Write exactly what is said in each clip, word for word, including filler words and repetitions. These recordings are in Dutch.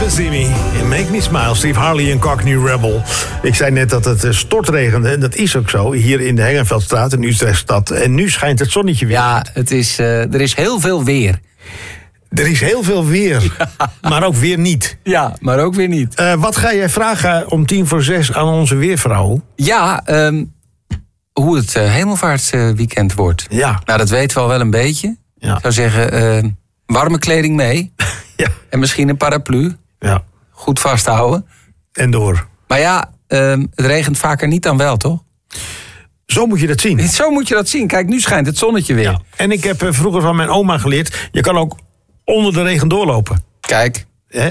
to see me and make me smile. Steve Harley en Cockney Rebel. Ik zei net dat het stortregende. En dat is ook zo. Hier in de Hengelveldstraat in Utrechtstad. En nu schijnt het zonnetje weer. Ja, het is, uh, er is heel veel weer. Er is heel veel weer. Ja. Maar ook weer niet. Ja, maar ook weer niet. Uh, wat ga jij vragen om tien voor zes aan onze weervrouw? Ja, um, hoe het uh, hemelvaartsweekend uh, wordt. Ja. Nou, dat weten we al wel een beetje. Ja. Ik zou zeggen, uh, warme kleding mee. Ja. En misschien een paraplu. Ja. Goed vasthouden. En door. Maar ja, um, het regent vaker niet dan wel, toch? Zo moet je dat zien. Zo moet je dat zien. Kijk, nu schijnt het zonnetje weer. Ja. En ik heb uh, vroeger van mijn oma geleerd, je kan ook onder de regen doorlopen. Kijk. Hè?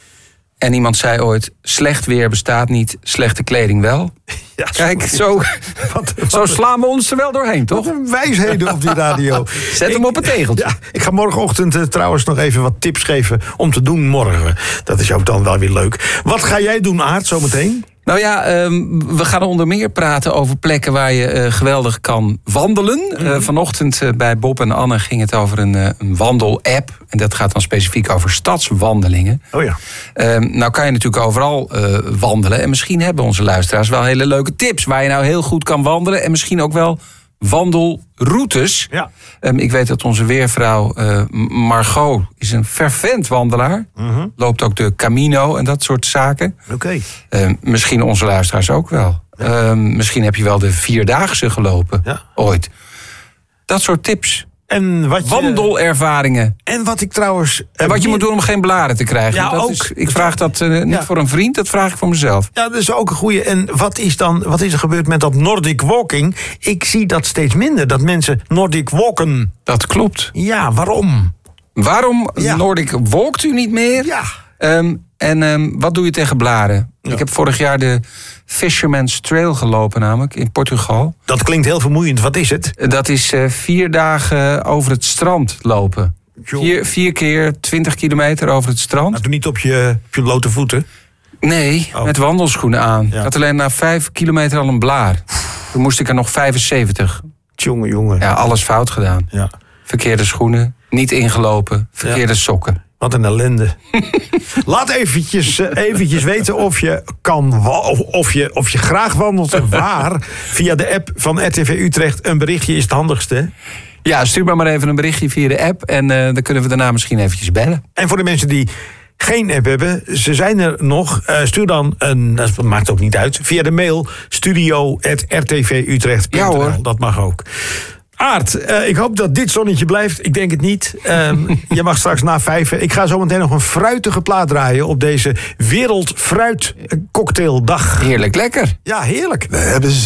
En iemand zei ooit, slecht weer bestaat niet, slechte kleding wel. Ja, Kijk, zo, wat, wat, zo slaan we ons er wel doorheen, toch? Wat een wijsheden op die radio. Zet ik, hem op een tegeltje. Ja, ik ga morgenochtend uh, trouwens nog even wat tips geven om te doen morgen. Dat is ook dan wel weer leuk. Wat ga jij doen, Aart, zometeen? Nou ja, um, we gaan onder meer praten over plekken waar je uh, geweldig kan wandelen. Mm-hmm. Uh, vanochtend uh, bij Bob en Anne ging het over een, uh, een wandel-app. En dat gaat dan specifiek over stadswandelingen. Oh ja. Um, nou kan je natuurlijk overal uh, wandelen. En misschien hebben onze luisteraars wel hele leuke tips waar je nou heel goed kan wandelen. En misschien ook wel wandelroutes. Ja. Um, ik weet dat onze weervrouw uh, Margot is een fervent wandelaar. Mm-hmm. Loopt ook de Camino en dat soort zaken. Oké. Okay. Um, misschien onze luisteraars ook wel. Ja. Um, misschien heb je wel de Vierdaagse gelopen. Ja. Ooit. Dat soort tips. En wat je, wandelervaringen. En wat ik trouwens... En wat je moet doen om geen blaren te krijgen. Ja, dat ook. Is, ik vraag dat uh, niet ja. voor een vriend, dat vraag ik voor mezelf. Ja, dat is ook een goeie. En wat is dan, wat is er gebeurd met dat Nordic walking? Ik zie dat steeds minder, dat mensen Nordic walken. Dat klopt. Ja, waarom? Waarom ja. Nordic walkt u niet meer? Ja. Um, en um, wat doe je tegen blaren? Ja. Ik heb vorig jaar de Fisherman's Trail gelopen, namelijk in Portugal. Dat klinkt heel vermoeiend. Wat is het? Dat is uh, vier dagen over het strand lopen. Vier, vier keer twintig kilometer over het strand. Nou, doe niet op je, op je blote voeten? Nee, oh. met wandelschoenen aan. Ja. Ik had alleen na vijf kilometer al een blaar. Toen moest ik er nog vijfenzeventig. Tjonge, jongen. Ja, alles fout gedaan. Ja. Verkeerde schoenen, niet ingelopen, verkeerde ja. sokken. Wat een ellende. Laat eventjes, uh, eventjes weten of je, kan wa- of, of, je, of je graag wandelt en waar. Via de app van R T V Utrecht. Een berichtje is het handigste. Ja, stuur maar maar even een berichtje via de app. En uh, dan kunnen we daarna misschien eventjes bellen. En voor de mensen die geen app hebben, ze zijn er nog. Uh, stuur dan, een, dat maakt ook niet uit, via de mail studio apenstaartje r t v utrecht punt n l. Ja hoor. Dat mag ook. Aart, uh, ik hoop dat dit zonnetje blijft. Ik denk het niet. Um, je mag straks na vijven. Ik ga zo meteen nog een fruitige plaat draaien op deze Wereldfruitcocktaildag. Heerlijk lekker. Ja, heerlijk. We hebben